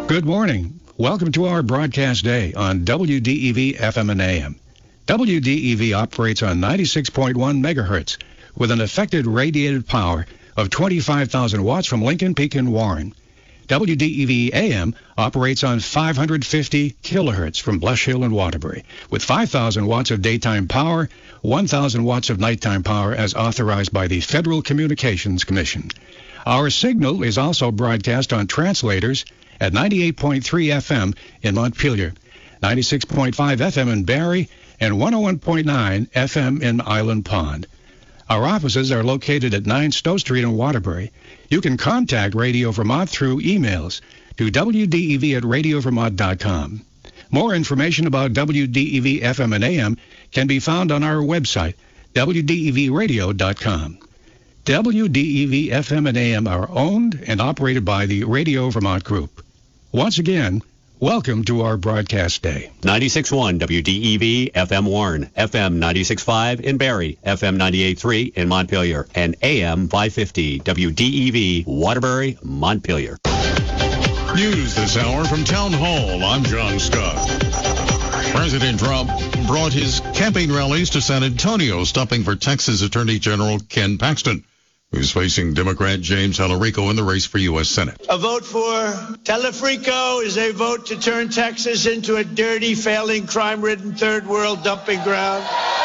Good morning. Welcome to our broadcast day on WDEV FM and AM. WDEV operates on 96.1 megahertz with an effective radiated power of 25,000 watts from Lincoln Peak and Warren. WDEV AM operates on 550 kilohertz from Blush Hill and Waterbury with 5,000 watts of daytime power, 1,000 watts of nighttime power as authorized by the Federal Communications Commission. Our signal is also broadcast on translators at 98.3 FM in Montpelier, 96.5 FM in Barrie, and 101.9 FM in Island Pond. Our offices are located at 9 Stowe Street in Waterbury. You can contact Radio Vermont through emails to wdev@radiovermont.com. More information about WDEV FM and AM can be found on our website, wdevradio.com. WDEV FM and AM are owned and operated by the Radio Vermont Group. Once again, welcome to our broadcast day. 96.1 WDEV FM Warren, FM 96.5 in Barrie, FM 98.3 in Montpelier, and AM 550 WDEV Waterbury, Montpelier. News this hour from Town Hall. I'm John Scott. President Trump brought his campaign rallies to San Antonio, stopping for Texas Attorney General Ken Paxton, who's facing Democrat James Talarico in the race for U.S. Senate. A vote for Talarico is a vote to turn Texas into a dirty, failing, crime-ridden third world dumping ground.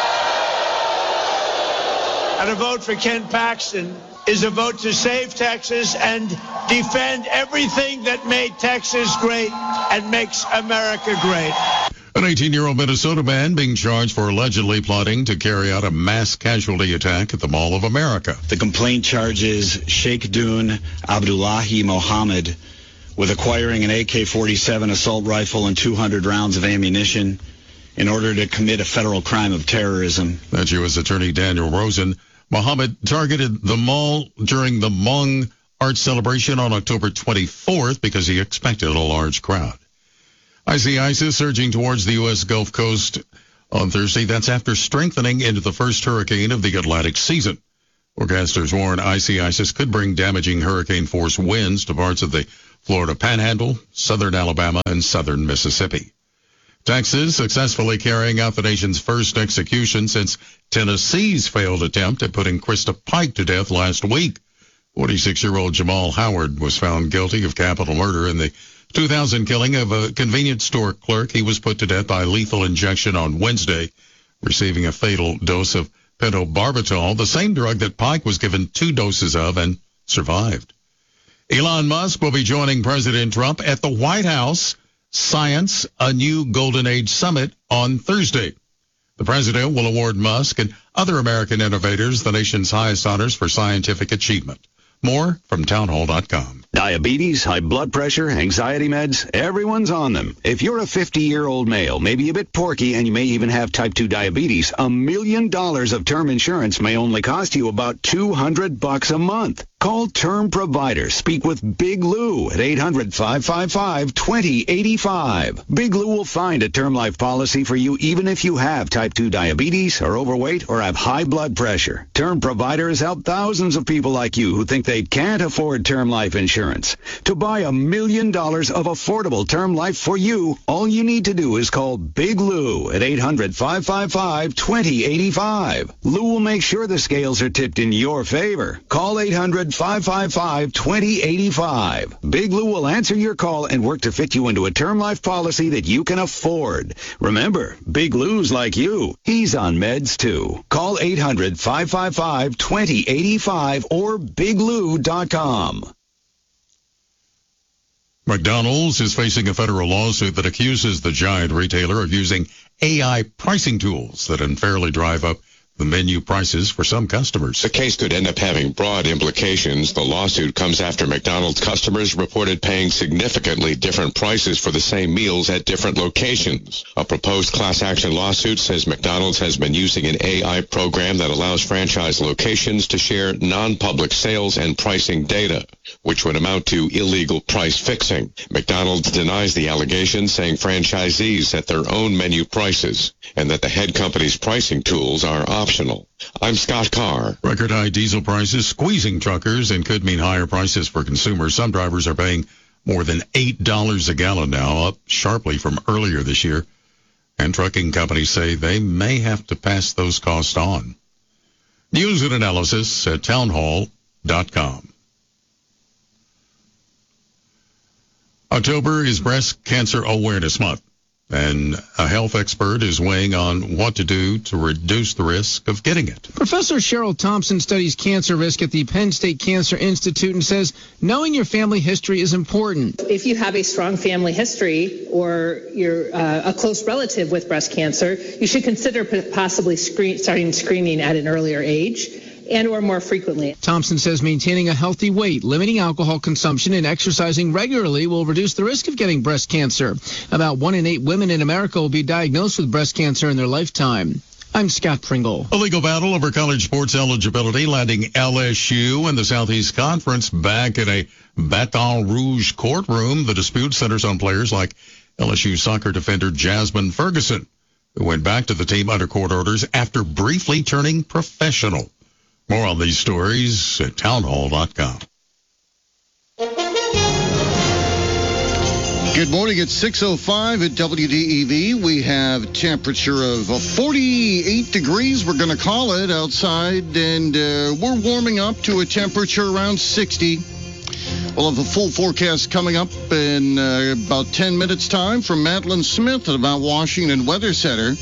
And a vote for Ken Paxton is a vote to save Texas and defend everything that made Texas great and makes America great. An 18-year-old Minnesota man being charged for allegedly plotting to carry out a mass casualty attack at the Mall of America. The complaint charges Sheikh Dune Abdullahi Mohammed with acquiring an AK-47 assault rifle and 200 rounds of ammunition in order to commit a federal crime of terrorism. That's U.S. Attorney Daniel Rosen. Mohammed targeted the mall during the Hmong art celebration on October 24th because he expected a large crowd. ICE surging towards the U.S. Gulf Coast on Thursday. That's after strengthening into the first hurricane of the Atlantic season. Forecasters warn ICE could bring damaging hurricane-force winds to parts of the Florida Panhandle, southern Alabama, and southern Mississippi. Texas successfully carrying out the nation's first execution since Tennessee's failed attempt at putting Krista Pike to death last week. 46-year-old Jamal Howard was found guilty of capital murder in the 2000 killing of a convenience store clerk. He was put to death by lethal injection on Wednesday, receiving a fatal dose of pentobarbital, the same drug that Pike was given 2 doses of and survived. Elon Musk will be joining President Trump at the White House Science, a New Golden Age Summit on Thursday. The president will award Musk and other American innovators the nation's highest honors for scientific achievement. More from townhall.com. Diabetes, high blood pressure, anxiety meds, everyone's on them. If you're a 50-year-old male, maybe a bit porky, and you may even have type 2 diabetes, $1 million of term insurance may only cost you about $200 a month. Call Term Provider. Speak with Big Lou at 800-555-2085. Big Lou will find a term life policy for you even if you have type 2 diabetes, are overweight, or have high blood pressure. Term Provider has helped thousands of people like you who think they can't afford term life insurance. To buy $1 million of affordable term life for you, all you need to do is call Big Lou at 800-555-2085. Lou will make sure the scales are tipped in your favor. Call 800-555-2085. Big Lou will answer your call and work to fit you into a term life policy that you can afford. Remember, Big Lou's like you. He's on meds too. Call 800-555-2085 or biglou.com. McDonald's is facing a federal lawsuit that accuses the giant retailer of using AI pricing tools that unfairly drive up the menu prices for some customers. The case could end up having broad implications. The lawsuit comes after McDonald's customers reported paying significantly different prices for the same meals at different locations. A proposed class action lawsuit says McDonald's has been using an AI program that allows franchise locations to share non-public sales and pricing data, which would amount to illegal price fixing. McDonald's denies the allegations, saying franchisees set their own menu prices and that the head company's pricing tools are optional. I'm Scott Carr. Record high diesel prices squeezing truckers and could mean higher prices for consumers. Some drivers are paying more than $8 a gallon now, up sharply from earlier this year. And trucking companies say they may have to pass those costs on. News and analysis at townhall.com. October is Breast Cancer Awareness Month, and a health expert is weighing on what to do to reduce the risk of getting it. Professor Cheryl Thompson studies cancer risk at the Penn State Cancer Institute and says knowing your family history is important. If you have a strong family history or you're a close relative with breast cancer, you should consider possibly starting screening at an earlier age and or more frequently. Thompson says maintaining a healthy weight, limiting alcohol consumption, and exercising regularly will reduce the risk of getting breast cancer. About 1 in 8 women in America will be diagnosed with breast cancer in their lifetime. I'm Scott Pringle. A legal battle over college sports eligibility landing LSU and the Southeast Conference back in a Baton Rouge courtroom. The dispute centers on players like LSU soccer defender Jasmine Ferguson, who went back to the team under court orders after briefly turning professional. More on these stories at townhall.com. Good morning. It's 6:05 at WDEV. We have a temperature of 48 degrees. We're going to call it outside, and we're warming up to a temperature around 60. We'll have a full forecast coming up in about 10 minutes' time from Madeline Smith at Mount Washington Weather Center.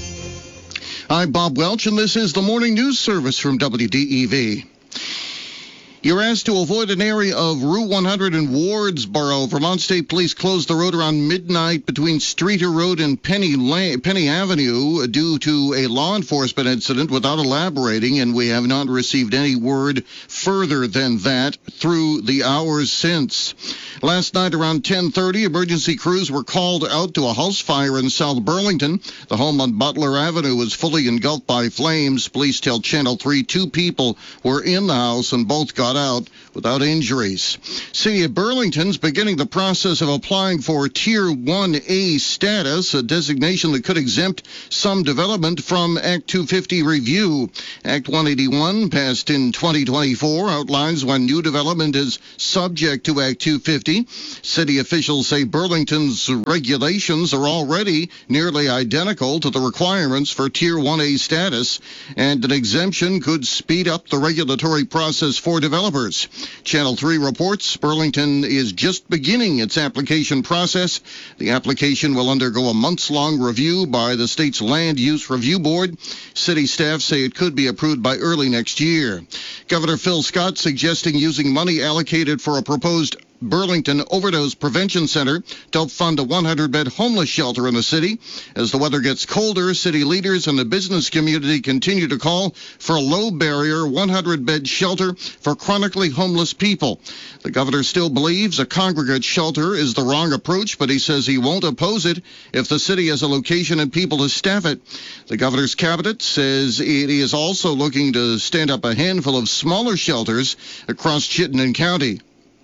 I'm Bob Welch, and this is the Morning News Service from WDEV. You're asked to avoid an area of Route 100 in Wardsboro. Vermont State Police closed the road around midnight between Streeter Road and Penny Avenue due to a law enforcement incident without elaborating, and we have not received any word further than that through the hours since. Last night around 10:30, emergency crews were called out to a house fire in South Burlington. The home on Butler Avenue was fully engulfed by flames. Police tell Channel 3 2 people were in the house and both got out without injuries. City of Burlington's beginning the process of applying for Tier 1A status, a designation that could exempt some development from Act 250 review. Act 181, passed in 2024, outlines when new development is subject to Act 250. City officials say Burlington's regulations are already nearly identical to the requirements for Tier 1A status, and an exemption could speed up the regulatory process for developers. Channel 3 reports Burlington is just beginning its application process. The application will undergo a months-long review by the state's Land Use Review Board. City staff say it could be approved by early next year. Governor Phil Scott suggesting using money allocated for a proposed Burlington Overdose Prevention Center to help fund a 100-bed homeless shelter in the city. As the weather gets colder, city leaders and the business community continue to call for a low-barrier 100-bed shelter for chronically homeless people. The governor still believes a congregate shelter is the wrong approach, but he says he won't oppose it if the city has a location and people to staff it. The governor's cabinet says it is also looking to stand up a handful of smaller shelters across Chittenden County.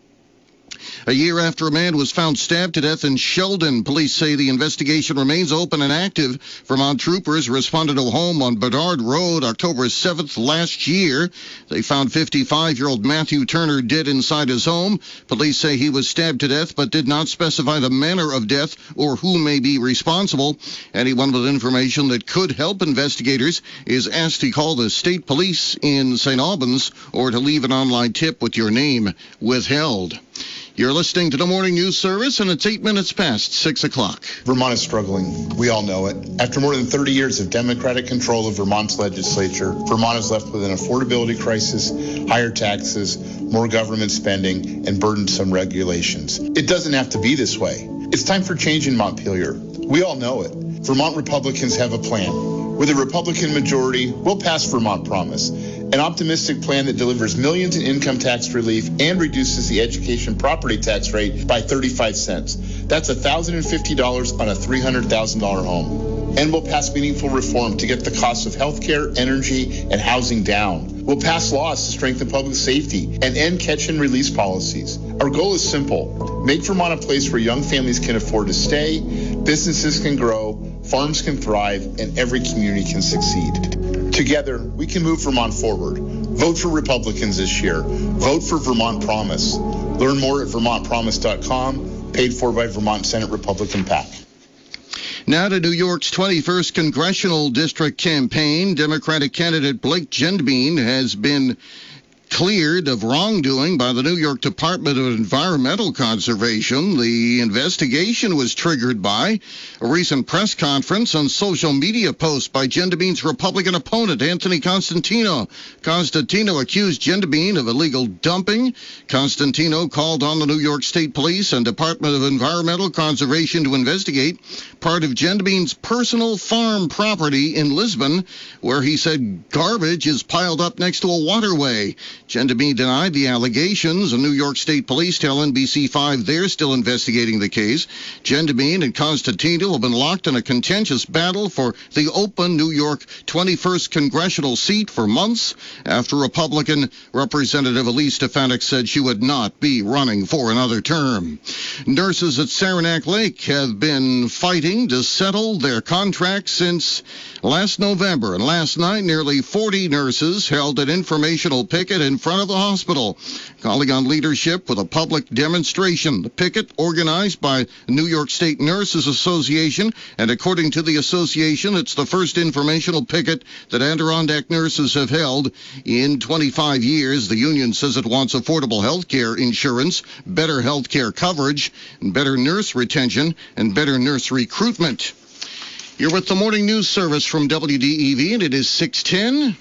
A year after a man was found stabbed to death in Sheldon, police say the investigation remains open and active. Vermont troopers responded to a home on Bedard Road October 7th last year. They found 55-year-old Matthew Turner dead inside his home. Police say he was stabbed to death but did not specify the manner of death or who may be responsible. Anyone with information that could help investigators is asked to call the state police in St. Albans or to leave an online tip with your name withheld. You're listening to the Morning News Service, and it's 8 minutes past 6 o'clock. Vermont is struggling. We all know it. After more than 30 years of Democratic control of Vermont's legislature, Vermont is left with an affordability crisis, higher taxes, more government spending, and burdensome regulations. It doesn't have to be this way. It's time for change in Montpelier. We all know it. Vermont Republicans have a plan. With a Republican majority, we'll pass Vermont Promise, an optimistic plan that delivers millions in income tax relief and reduces the education property tax rate by 35 cents. That's $1,050 on a $300,000 home. And we'll pass meaningful reform to get the cost of health care, energy, and housing down. We'll pass laws to strengthen public safety and end catch and release policies. Our goal is simple. Make Vermont a place where young families can afford to stay, businesses can grow, farms can thrive, and every community can succeed. Together, we can move Vermont forward. Vote for Republicans this year. Vote for Vermont Promise. Learn more at VermontPromise.com, paid for by Vermont Senate Republican PAC. Now to New York's 21st Congressional District campaign. Democratic candidate Blake Gendebien has been cleared of wrongdoing by the New York Department of Environmental Conservation. The investigation was triggered by a recent press conference and social media post by Gendebien's Republican opponent, Anthony Constantino. Constantino accused Gendebien of illegal dumping. Constantino called on the New York State Police and Department of Environmental Conservation to investigate part of Gendebien's personal farm property in Lisbon, where he said garbage is piled up next to a waterway. Gendebien denied the allegations. The New York State Police tell NBC5 they're still investigating the case. Gendebien and Constantino have been locked in a contentious battle for the open New York 21st congressional seat for months after Republican Representative Elise Stefanik said she would not be running for another term. Nurses at Saranac Lake have been fighting to settle their contracts since last November, and last night nearly 40 nurses held an informational picket in front of the hospital, calling on leadership with a public demonstration. The picket, organized by the New York State Nurses Association, and according to the association, it's the first informational picket that Adirondack nurses have held in 25 years. The union says it wants affordable health care insurance, better health care coverage, and better nurse retention, and better nurse recruitment. You're with the Morning News Service from WDEV, and it is 6:10.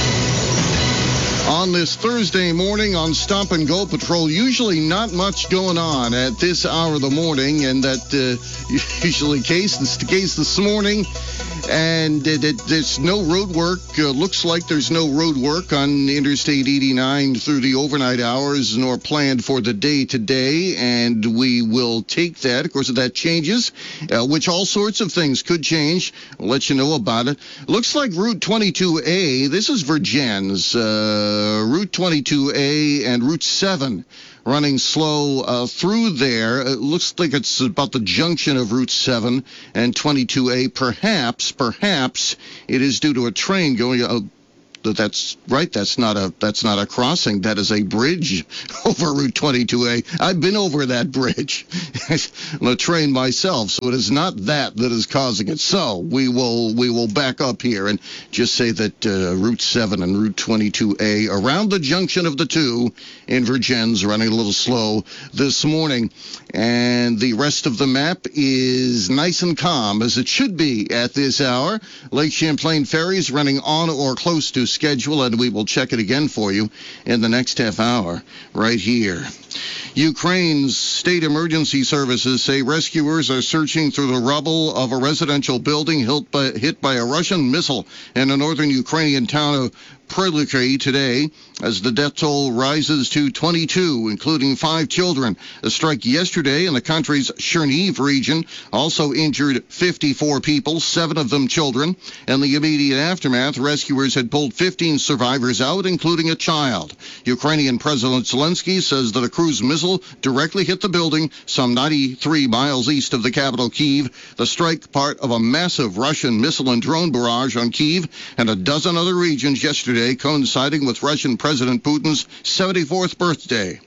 On this Thursday morning on Stop and Go Patrol, usually not much going on at this hour of the morning, and that usually the case this morning. And there's no road work. Looks like there's no road work on Interstate 89 through the overnight hours, nor planned for the day today. And we will take that. Of course, if that changes, which all sorts of things could change, we'll let you know about it. Looks like Route 22A, this is Virgins, Route 22A and Route 7. Running slow through there. It looks like it's about the junction of Route 7 and 22A. Perhaps it is due to a train going. That's right. That's not a crossing. That is a bridge over Route 22A. I've been over that bridge on a train myself, so it is not that is causing it. So we will back up here and just say that Route 7 and Route 22A around the junction of the two in Virgins running a little slow this morning, and the rest of the map is nice and calm as it should be at this hour. Lake Champlain ferries running on or close to schedule, and we will check it again for you in the next half hour right here. Ukraine's state emergency services say rescuers are searching through the rubble of a residential building hit by a Russian missile in the northern Ukrainian town of Prylykhy today, as the death toll rises to 22, including 5 children. A strike yesterday in the country's Chernihiv region also injured 54 people, 7 of them children. In the immediate aftermath, rescuers had pulled 15 survivors out, including a child. Ukrainian President Zelensky says that a cruise missile directly hit the building some 93 miles east of the capital, Kyiv. The strike, part of a massive Russian missile and drone barrage on Kyiv and a dozen other regions yesterday, coinciding with Russian President Putin's 74th birthday.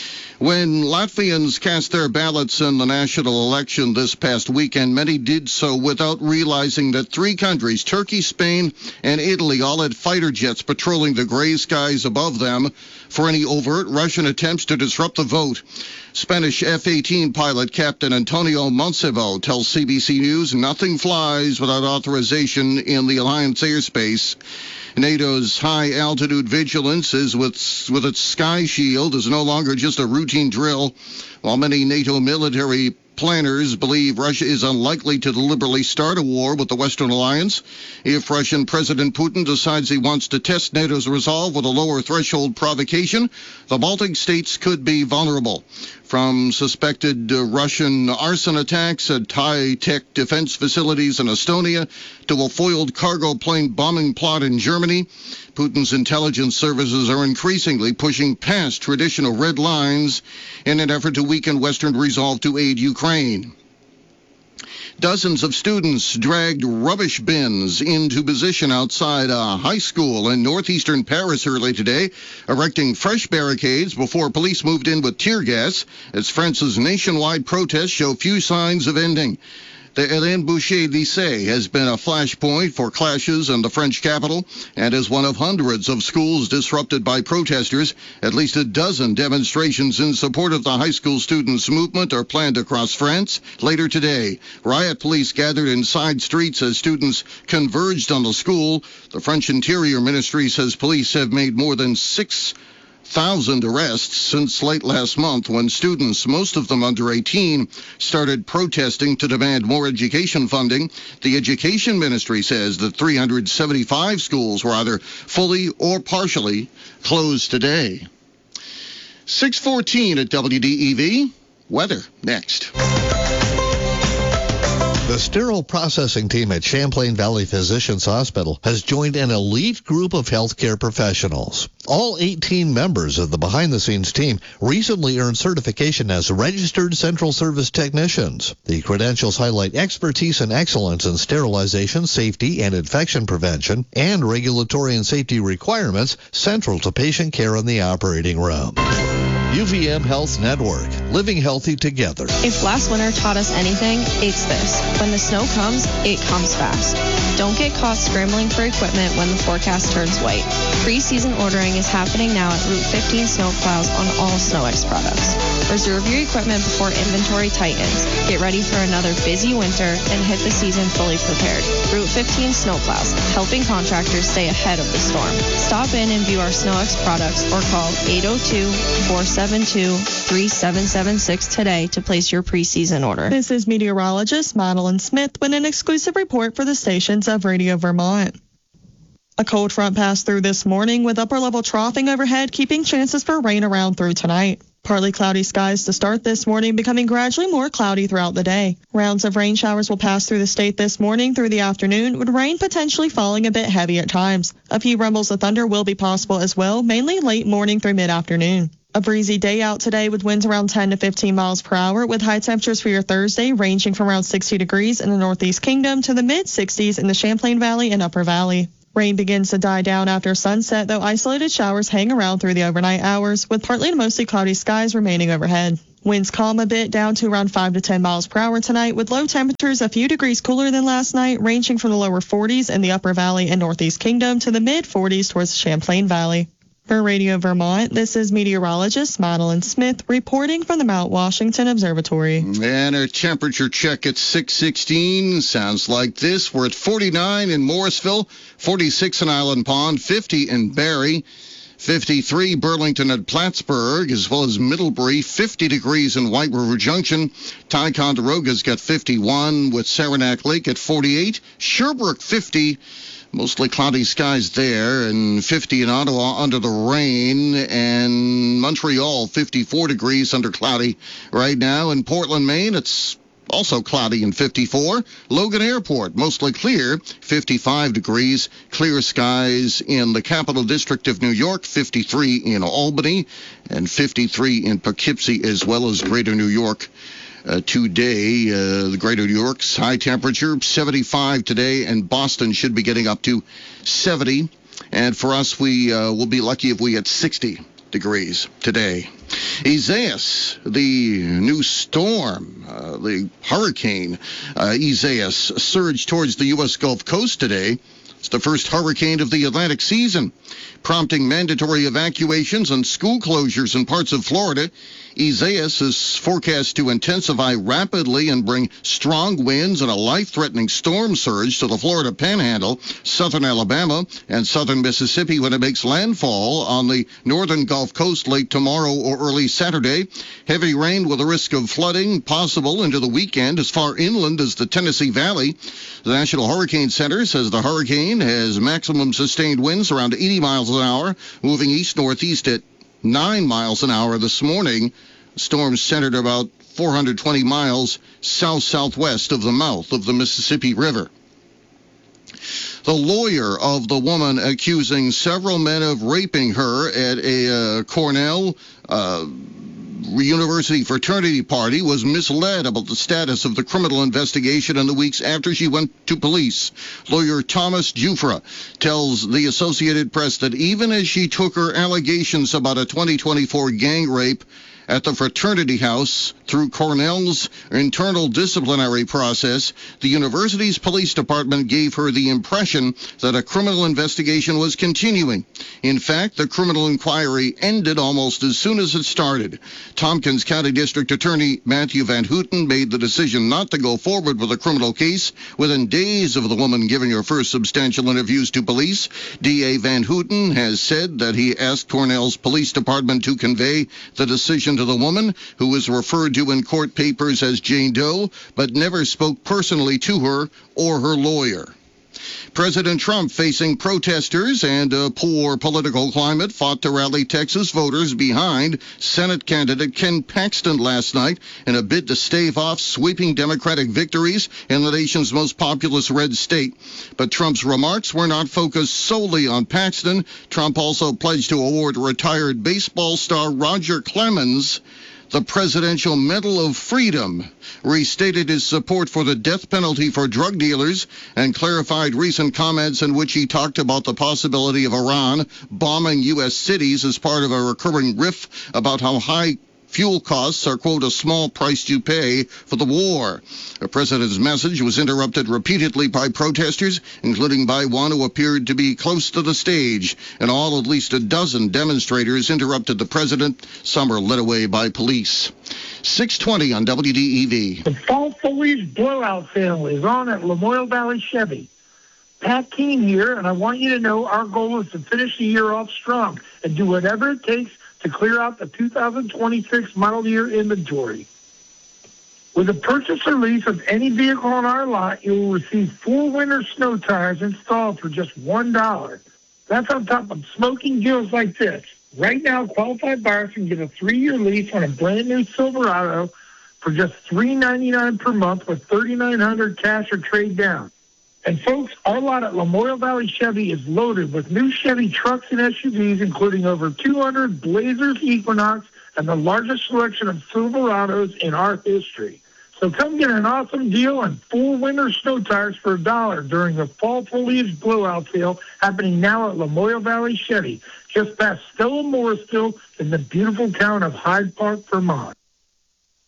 When Latvians cast their ballots in the national election this past weekend, many did so without realizing that 3 countries, Turkey, Spain, and Italy, all had fighter jets patrolling the gray skies above them for any overt Russian attempts to disrupt the vote. Spanish F-18 pilot Captain Antonio Monsevo tells CBC News nothing flies without authorization in the alliance airspace. NATO's high-altitude vigilance with its Sky Shield is no longer just a routine drill, while many NATO military planners believe Russia is unlikely to deliberately start a war with the Western alliance. If Russian President Putin decides he wants to test NATO's resolve with a lower threshold provocation, the Baltic states could be vulnerable. From suspected Russian arson attacks at high-tech defense facilities in Estonia to a foiled cargo plane bombing plot in Germany, Putin's intelligence services are increasingly pushing past traditional red lines in an effort to weaken Western resolve to aid Ukraine. Dozens of students dragged rubbish bins into position outside a high school in northeastern Paris early today, erecting fresh barricades before police moved in with tear gas as France's nationwide protests show few signs of ending. The Hélène Boucher Lycée has been a flashpoint for clashes in the French capital and is one of hundreds of schools disrupted by protesters. At least a dozen demonstrations in support of the high school students' movement are planned across France later today. Riot police gathered in side streets as students converged on the school. The French Interior Ministry says police have made more than 6,000 arrests since late last month when students, most of them under 18, started protesting to demand more education funding. The Education Ministry says that 375 schools were either fully or partially closed today. 6:14 at WDEV. Weather next. The sterile processing team at Champlain Valley Physicians Hospital has joined an elite group of healthcare professionals. All 18 members of the behind-the-scenes team recently earned certification as registered central service technicians. The credentials highlight expertise and excellence in sterilization, safety, and infection prevention, and regulatory and safety requirements central to patient care in the operating room. UVM Health Network, living healthy together. If last winter taught us anything, it's this. When the snow comes, it comes fast. Don't get caught scrambling for equipment when the forecast turns white. Pre-season ordering is happening now at Route 15 snowplows on all SnowX products. Reserve your equipment before inventory tightens. Get ready for another busy winter and hit the season fully prepared. Route 15 snowplows, helping contractors stay ahead of the storm. Stop in and view our SnowX products or call 802-472-3776 today to place your pre-season order. This is meteorologist Madeline Smith with an exclusive report for the stations of Radio Vermont. A cold front passed through this morning with upper-level troughing overhead, keeping chances for rain around through tonight. Partly cloudy skies to start this morning, becoming gradually more cloudy throughout the day. Rounds of rain showers will pass through the state this morning through the afternoon, with rain potentially falling a bit heavy at times. A few rumbles of thunder will be possible as well, mainly late morning through mid-afternoon. A breezy day out today with winds around 10 to 15 miles per hour, with high temperatures for your Thursday ranging from around 60 degrees in the Northeast Kingdom to the mid-60s in the Champlain Valley and Upper Valley. Rain begins to die down after sunset, though isolated showers hang around through the overnight hours, with partly to mostly cloudy skies remaining overhead. Winds calm a bit down to around 5 to 10 miles per hour tonight, with low temperatures a few degrees cooler than last night, ranging from the lower 40s in the Upper Valley and Northeast Kingdom to the mid-40s towards the Champlain Valley. For Radio Vermont, this is meteorologist Madeline Smith reporting from the Mount Washington Observatory. And our temperature check at 6:16 sounds like this. We're at 49 in Morrisville, 46 in Island Pond, 50 in Barrie, 53 Burlington at Plattsburgh, as well as Middlebury, 50 degrees in White River Junction. Ticonderoga's got 51 with Saranac Lake at 48, Sherbrooke 50. Mostly cloudy skies there, and 50 in Ottawa under the rain, and Montreal 54 degrees under cloudy right now. In Portland, Maine, it's also cloudy and 54. Logan Airport, mostly clear, 55 degrees. Clear skies in the Capital District of New York, 53 in Albany, and 53 in Poughkeepsie, as well as Greater New York. Today, the Greater New York's high temperature, 75 today, and Boston should be getting up to 70. And for us, we will be lucky if we get 60 degrees today. Isaias, the new storm, the hurricane Isaias, surged towards the U.S. Gulf Coast today. It's the first hurricane of the Atlantic season, prompting mandatory evacuations and school closures in parts of Florida. Isaias is forecast to intensify rapidly and bring strong winds and a life-threatening storm surge to the Florida Panhandle, southern Alabama, and southern Mississippi when it makes landfall on the northern Gulf Coast late tomorrow or early Saturday. Heavy rain with a risk of flooding possible into the weekend as far inland as the Tennessee Valley. The National Hurricane Center says the hurricane has maximum sustained winds around 80 miles an hour, moving east-northeast at 9 miles an hour this morning. Storm centered about 420 miles south-southwest of the mouth of the Mississippi River. The lawyer of the woman accusing several men of raping her at a Cornell university fraternity party was misled about the status of the criminal investigation in the weeks after she went to police. Lawyer Thomas Jufra tells the Associated Press that even as she took her allegations about a 2024 gang rape at the fraternity house through Cornell's internal disciplinary process, the university's police department gave her the impression that a criminal investigation was continuing. In fact, the criminal inquiry ended almost as soon as it started. Tompkins County District Attorney Matthew Van Houten made the decision not to go forward with a criminal case within days of the woman giving her first substantial interviews to police. DA Van Houten has said that he asked Cornell's police department to convey the decision to the woman, who was referred to in court papers as Jane Doe, but never spoke personally to her or her lawyer. President Trump, facing protesters and a poor political climate, fought to rally Texas voters behind Senate candidate Ken Paxton last night in a bid to stave off sweeping Democratic victories in the nation's most populous red state. But Trump's remarks were not focused solely on Paxton. Trump also pledged to award retired baseball star Roger Clemens the Presidential Medal of Freedom, restated his support for the death penalty for drug dealers, and clarified recent comments in which he talked about the possibility of Iran bombing U.S. cities as part of a recurring riff about how high fuel costs are, quote, a small price to pay for the war. The president's message was interrupted repeatedly by protesters, including by one who appeared to be close to the stage. In all, at least a dozen demonstrators interrupted the president. Some were led away by police. 620 on WDEV. The fall foliage blowout sale is on at Lamoille Valley Chevy. Pat Keene here, and I want you to know our goal is to finish the year off strong and do whatever it takes to clear out the 2026 model year inventory. With a purchase or lease of any vehicle on our lot, you will receive 4 winter snow tires installed for just $1. That's on top of smoking deals like this. Right now, qualified buyers can get a 3-year lease on a brand new Silverado for just $399 per month with $3,900 cash or trade down. And folks, our lot at Lamoille Valley Chevy is loaded with new Chevy trucks and SUVs, including over 200 Blazers, Equinox, and the largest selection of Silverados in our history. So come get an awesome deal on 4 winter snow tires for $1 during the fall foliage blowout sale happening now at Lamoille Valley Chevy, just past Stella Morrisville in the beautiful town of Hyde Park, Vermont.